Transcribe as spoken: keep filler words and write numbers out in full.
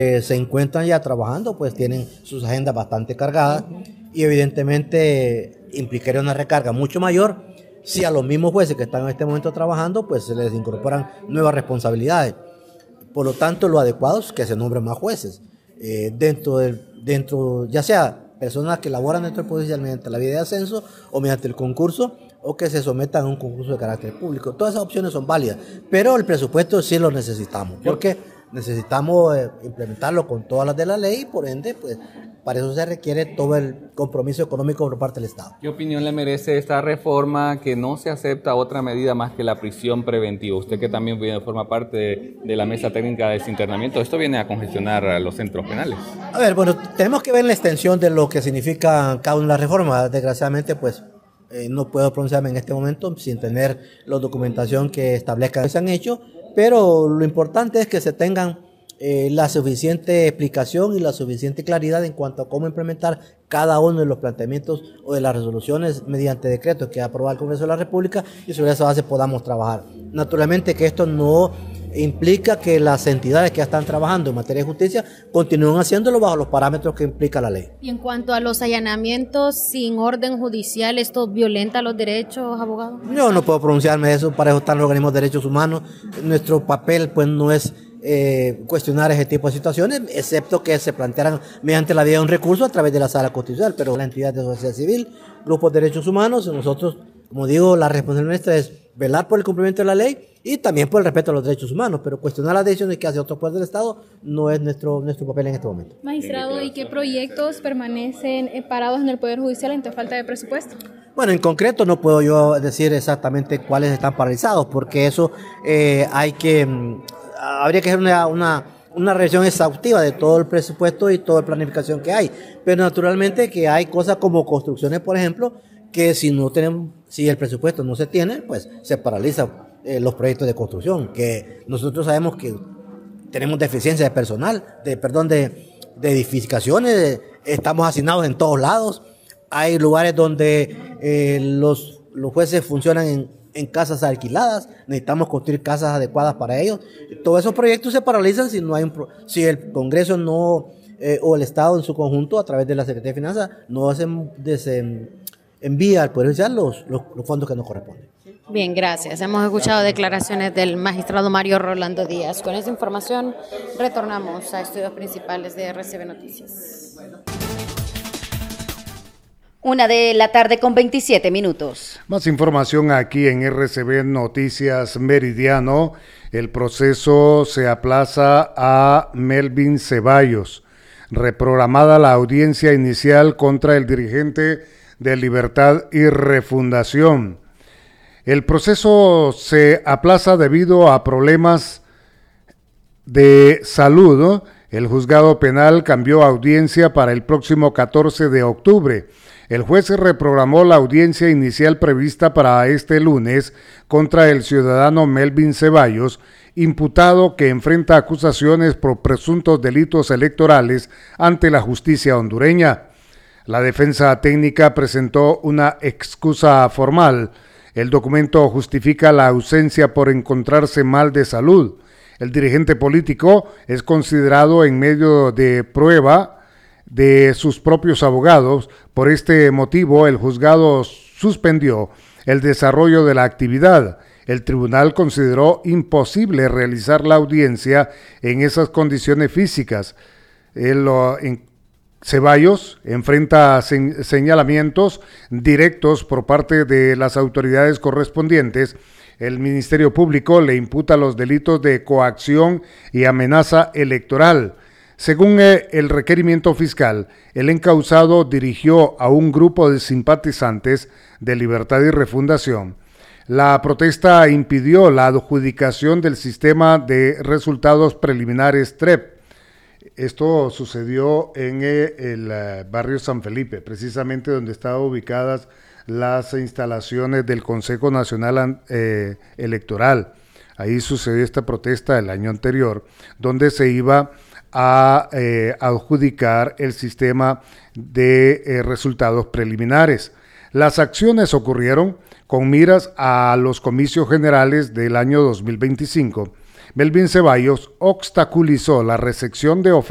Eh, se encuentran ya trabajando, pues tienen sus agendas bastante cargadas y evidentemente implicaría una recarga mucho mayor si a los mismos jueces que están en este momento trabajando, pues se les incorporan nuevas responsabilidades. Por lo tanto, lo adecuado es que se nombren más jueces. Eh, dentro, del, dentro, ya sea personas que laboran dentro del Poder Judicial mediante la vía de ascenso o mediante el concurso, o que se sometan a un concurso de carácter público. Todas esas opciones son válidas, pero el presupuesto sí lo necesitamos, porque necesitamos eh, implementarlo con todas las de la ley y por ende, pues para eso se requiere todo el compromiso económico por parte del Estado. ¿Qué opinión le merece esta reforma que no se acepta otra medida más que la prisión preventiva? Usted que también forma parte de, de la mesa técnica de desinternamiento, ¿esto viene a congestionar a los centros penales? A ver, bueno, tenemos que ver la extensión de lo que significa cada una de las reformas. Desgraciadamente, pues eh, no puedo pronunciarme en este momento sin tener la documentación que establezca que se han hecho, pero lo importante es que se tengan eh, la suficiente explicación y la suficiente claridad en cuanto a cómo implementar cada uno de los planteamientos o de las resoluciones mediante decretos que ha aprobado el Congreso de la República y sobre esa base podamos trabajar. Naturalmente que esto no implica que las entidades que ya están trabajando en materia de justicia continúen haciéndolo bajo los parámetros que implica la ley. Y en cuanto a los allanamientos sin orden judicial, ¿esto violenta los derechos, abogado? Yo no puedo pronunciarme de eso, para eso están los organismos de derechos humanos. Nuestro papel pues no es eh, cuestionar ese tipo de situaciones, excepto que se plantearan mediante la vía de un recurso a través de la Sala Constitucional, pero la entidad de sociedad civil, grupos de derechos humanos, nosotros, como digo, la responsabilidad nuestra es velar por el cumplimiento de la ley y también por el respeto a los derechos humanos, pero cuestionar las decisiones que hace otro poder del Estado no es nuestro, nuestro papel en este momento. Magistrado, ¿y qué proyectos permanecen parados en el Poder Judicial ante falta de presupuesto? Bueno, en concreto no puedo yo decir exactamente cuáles están paralizados, porque eso eh, hay que, habría que hacer una, una, una revisión exhaustiva de todo el presupuesto y toda la planificación que hay, pero naturalmente que hay cosas como construcciones, por ejemplo, que si no tenemos, si el presupuesto no se tiene, pues se paraliza eh, los proyectos de construcción, que nosotros sabemos que tenemos deficiencia de personal, de perdón, de, de edificaciones, de, estamos hacinados en todos lados, hay lugares donde eh, los, los jueces funcionan en, en casas alquiladas, necesitamos construir casas adecuadas para ellos, todos esos proyectos se paralizan si no hay un, si el Congreso no, eh, o el Estado en su conjunto, a través de la Secretaría de Finanzas, no hacen desen, envía al Poder Judicial los, los, los fondos que nos corresponden. Bien, gracias. Hemos escuchado declaraciones del magistrado Mario Rolando Díaz. Con esa información retornamos a estudios principales de R C B Noticias. Una de la tarde con veintisiete minutos. Más información aquí en R C B Noticias Meridiano. El proceso se aplaza a Melvin Ceballos. Reprogramada la audiencia inicial contra el dirigente de Libertad y Refundación. El proceso se aplaza debido a problemas de salud, ¿no? El juzgado penal cambió audiencia para el próximo catorce de octubre. El juez reprogramó la audiencia inicial prevista para este lunes contra el ciudadano Melvin Ceballos, imputado que enfrenta acusaciones por presuntos delitos electorales ante la justicia hondureña. La defensa técnica presentó una excusa formal. El documento justifica la ausencia por encontrarse mal de salud. El dirigente político es considerado en medio de prueba de sus propios abogados. Por este motivo, el juzgado suspendió el desarrollo de la actividad. El tribunal consideró imposible realizar la audiencia en esas condiciones físicas. El, en, Ceballos enfrenta señalamientos directos por parte de las autoridades correspondientes. El Ministerio Público le imputa los delitos de coacción y amenaza electoral. Según el requerimiento fiscal, el encausado dirigió a un grupo de simpatizantes de Libertad y Refundación. La protesta impidió la adjudicación del sistema de resultados preliminares T R E P. Esto sucedió en el barrio San Felipe, precisamente donde estaban ubicadas las instalaciones del Consejo Nacional eh, Electoral. Ahí sucedió esta protesta el año anterior, donde se iba a eh, adjudicar el sistema de eh, resultados preliminares. Las acciones ocurrieron con miras a los comicios generales del año dos mil veinticinco. Melvin Ceballos obstaculizó la recepción de ofertas